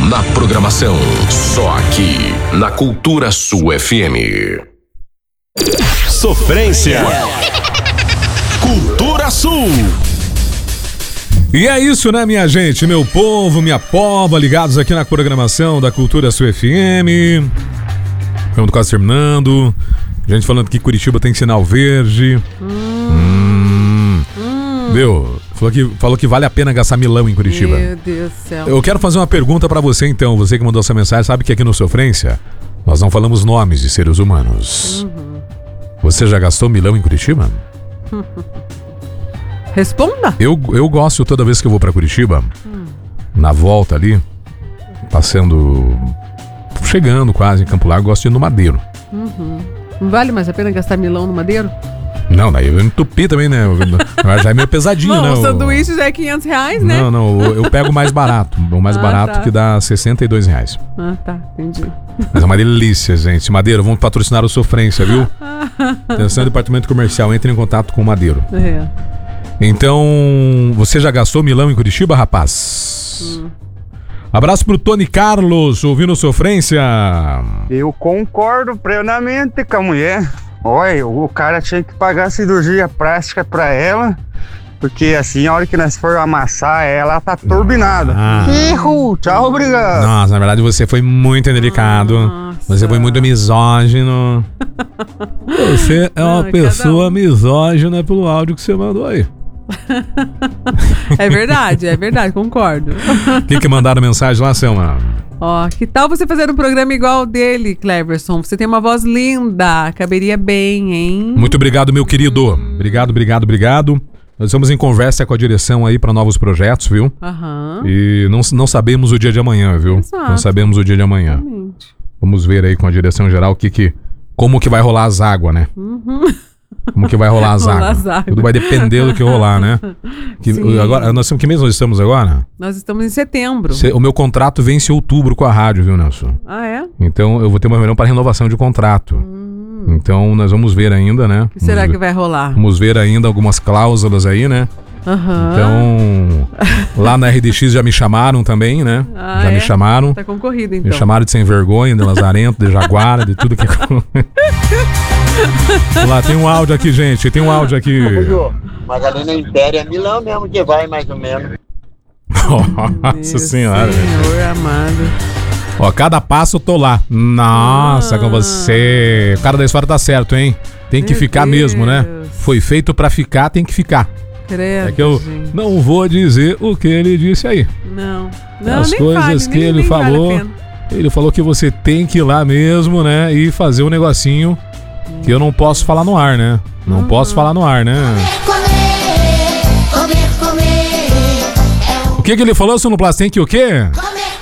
na programação. Só aqui, na Cultura Sul FM. Sofrência. Cultura Sul. E é isso, né, minha gente? Meu povo, minha pova, ligados aqui na programação da Cultura Sul FM. Estamos quase terminando. Gente falando que Curitiba tem sinal verde. Viu? Falou que vale a pena gastar milão em Curitiba. Meu Deus do céu. Eu quero fazer uma pergunta pra você, então. Você que mandou essa mensagem, sabe que aqui no Sofrência nós não falamos nomes de seres humanos. Você já gastou milão em Curitiba? Responda. Eu gosto toda vez que eu vou pra Curitiba, na volta ali, chegando quase em Campo Largo, gosto de ir no Madeiro. Não vale mais a pena gastar milão no Madeiro? Não, daí eu entupi também, né? Já é meio pesadinho, Bom, né? o sanduíche já é R$500, né? Não, eu pego o mais barato. O mais barato tá. que dá R$62. Ah, tá, entendi. Mas é uma delícia, gente. Madeiro, vamos patrocinar o Sofrência, viu? Atenção, departamento comercial, entre em contato com o Madeiro. É. Então, você já gastou milão em Curitiba, rapaz? Abraço pro Tony Carlos, ouvindo Sofrência. Eu concordo plenamente com a mulher. Olha, o cara tinha que pagar a cirurgia plástica pra ela, porque assim, a hora que nós for amassar ela, tá turbinada. Erro, tchau, obrigado. Nossa, na verdade você foi muito indelicado. Você foi muito misógino. Você é uma pessoa misógina pelo áudio que você mandou aí. É verdade, concordo. O que mandaram mensagem lá, Selma? Ó, que tal você fazer um programa igual dele, Cleverson? Você tem uma voz linda, caberia bem, hein? Muito obrigado, meu querido. Obrigado. Nós estamos em conversa com a direção aí para novos projetos, viu? E não sabemos o dia de amanhã, viu? Exato. Não sabemos o dia de amanhã. Exatamente. Vamos ver aí com a direção geral como que vai rolar as águas, né? Como que vai rolar as águas? Tudo vai depender do que rolar, né? Agora, que mês nós estamos agora? Nós estamos em setembro. O meu contrato vence em outubro com a rádio, viu, Nelson? Ah, é? Então eu vou ter uma reunião para renovação de contrato. Então nós vamos ver ainda, né? O que será que vai rolar? Vamos ver ainda algumas cláusulas aí, né? Então, lá na RDX já me chamaram também, né? Já me chamaram. Tá concorrido, então. Me chamaram de sem vergonha, de lazarento, de jaguara, de tudo que... Vamos lá, tem um áudio aqui, gente. Tem um áudio aqui. Magdalena Império é milão mesmo que vai, mais ou menos. Nossa senhora. Senhor amado. Ó, cada passo eu tô lá. Nossa, com você. O cara da história tá certo, hein? Tem que ficar mesmo, né? Foi feito pra ficar, tem que ficar. Credo, é que eu não vou dizer o que ele disse aí. Não, as nem coisas vale, que ele falou. Vale ele falou que você tem que ir lá mesmo, né? E fazer um negocinho que eu não posso falar no ar, né? Não posso falar no ar, né? O que ele falou, Sonoplast? Tem que o quê?